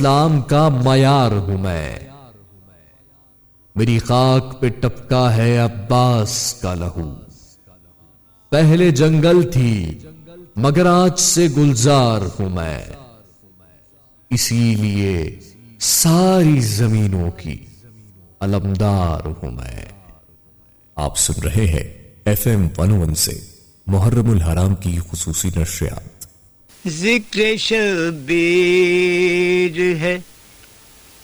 इस्लाम का मयार हूं मैं। मेरी खाक पे टपका है अब्बास का लहू। पहले जंगल थी मगर आज से गुलजार हूं मैं। इसीलिए सारी जमीनों की अलमदार हूं मैं। आप सुन रहे हैं FM 101 से मुहर्रमुल हराम की खुसूसी नशरियात। जिक्र शब्बीर है